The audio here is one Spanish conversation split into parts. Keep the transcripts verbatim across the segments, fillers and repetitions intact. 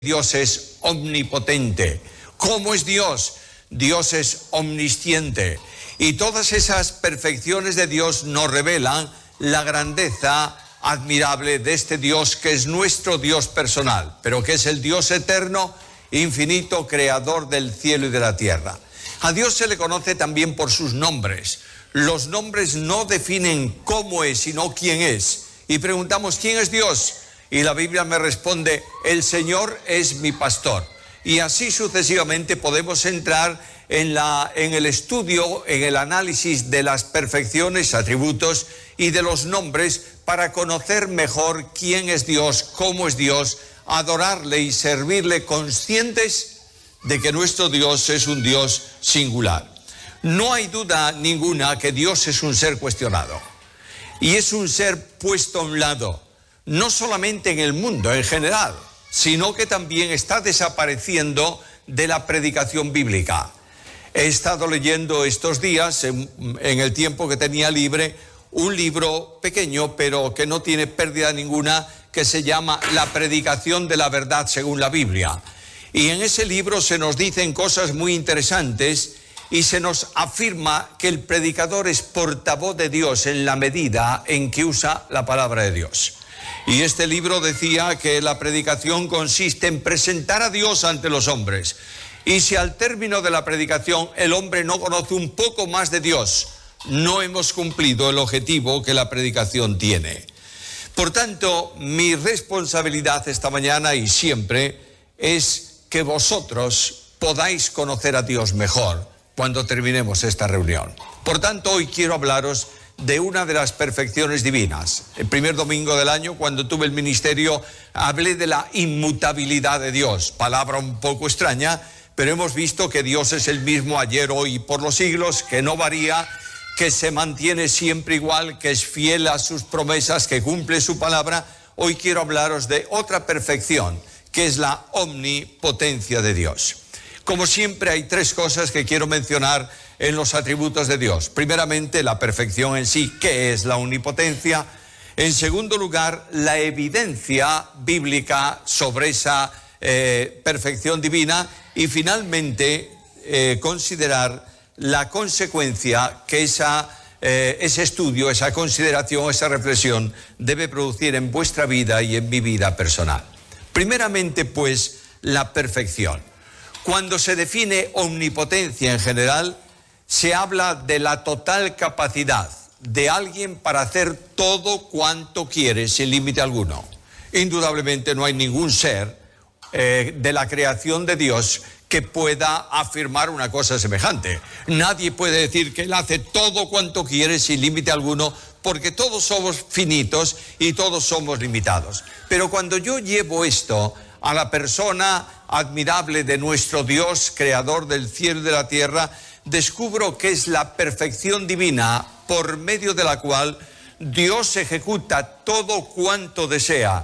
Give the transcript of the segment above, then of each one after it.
Dios es omnipotente. ¿Cómo es Dios? Dios es omnisciente. Y todas esas perfecciones de Dios nos revelan la grandeza admirable de este Dios que es nuestro Dios personal, pero que es el Dios eterno, infinito, creador del cielo y de la tierra. A Dios se le conoce también por sus nombres. Los nombres no definen cómo es, sino quién es. Y preguntamos, ¿quién es Dios? Y la Biblia me responde, el Señor es mi pastor. Y así sucesivamente podemos entrar en, la, en el estudio, en el análisis de las perfecciones, atributos y de los nombres para conocer mejor quién es Dios, cómo es Dios, adorarle y servirle conscientes de que nuestro Dios es un Dios singular. No hay duda ninguna que Dios es un ser cuestionado y es un ser puesto a un lado. No solamente en el mundo en general, sino que también está desapareciendo de la predicación bíblica. He estado leyendo estos días, en, en el tiempo que tenía libre, un libro pequeño, pero que no tiene pérdida ninguna, que se llama La predicación de la verdad según la Biblia. Y en ese libro se nos dicen cosas muy interesantes y se nos afirma que el predicador es portavoz de Dios en la medida en que usa la palabra de Dios. Y este libro decía que la predicación consiste en presentar a Dios ante los hombres. Y si al término de la predicación el hombre no conoce un poco más de Dios, no hemos cumplido el objetivo que la predicación tiene. Por tanto, mi responsabilidad esta mañana y siempre es que vosotros podáis conocer a Dios mejor cuando terminemos esta reunión. Por tanto, hoy quiero hablaros de una de las perfecciones divinas. El primer domingo del año, cuando tuve el ministerio, hablé de la inmutabilidad de Dios, palabra un poco extraña, pero hemos visto que Dios es el mismo ayer, hoy y por los siglos, que no varía, que se mantiene siempre igual, que es fiel a sus promesas, que cumple su palabra. Hoy quiero hablaros de otra perfección, que es la omnipotencia de Dios. Como siempre, hay tres cosas que quiero mencionar en los atributos de Dios. Primeramente, la perfección en sí, ¿qué es la omnipotencia? En segundo lugar, la evidencia bíblica sobre esa eh, perfección divina. Y finalmente, eh, considerar la consecuencia que esa, eh, ese estudio, esa consideración, esa reflexión debe producir en vuestra vida y en mi vida personal. Primeramente, pues, la perfección. Cuando se define omnipotencia en general, se habla de la total capacidad de alguien para hacer todo cuanto quiere sin límite alguno. Indudablemente no hay ningún ser eh, de la creación de Dios que pueda afirmar una cosa semejante. Nadie puede decir que Él hace todo cuanto quiere sin límite alguno, porque todos somos finitos y todos somos limitados. Pero cuando yo llevo esto a la persona admirable de nuestro Dios, creador del cielo y de la tierra, descubro que es la perfección divina por medio de la cual Dios ejecuta todo cuanto desea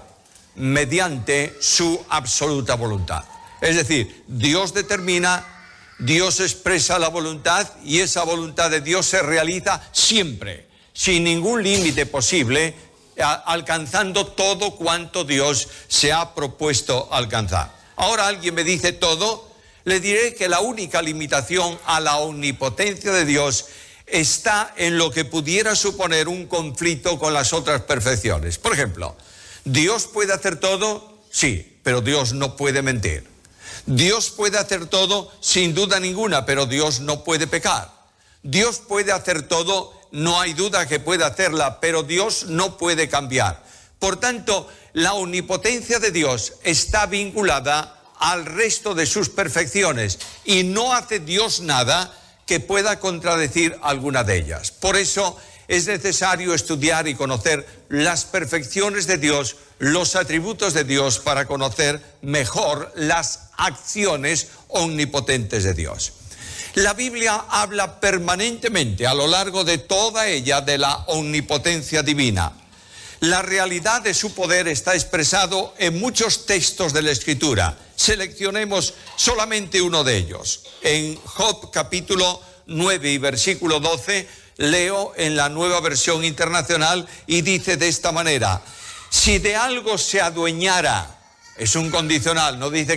mediante su absoluta voluntad. Es decir, Dios determina, Dios expresa la voluntad y esa voluntad de Dios se realiza siempre, sin ningún límite posible, alcanzando todo cuanto Dios se ha propuesto alcanzar. Ahora alguien me dice todo, le diré que la única limitación a la omnipotencia de Dios está en lo que pudiera suponer un conflicto con las otras perfecciones. Por ejemplo, ¿Dios puede hacer todo? Sí, pero Dios no puede mentir. Dios puede hacer todo sin duda ninguna, pero Dios no puede pecar. Dios puede hacer todo, no hay duda que puede hacerla, pero Dios no puede cambiar. Por tanto, la omnipotencia de Dios está vinculada al resto de sus perfecciones y no hace Dios nada que pueda contradecir alguna de ellas. Por eso es necesario estudiar y conocer las perfecciones de Dios, los atributos de Dios, para conocer mejor las acciones omnipotentes de Dios. La Biblia habla permanentemente a lo largo de toda ella de la omnipotencia divina. La realidad de su poder está expresado en muchos textos de la Escritura. Seleccionemos solamente uno de ellos. En Job capítulo nueve y versículo doce, leo en la Nueva Versión Internacional y dice de esta manera: si de algo se adueñara Es un condicional, no dice